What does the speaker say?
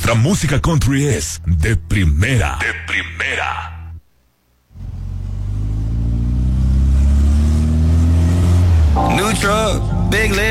Nuestra música country es de primera. De primera. New truck, big leg.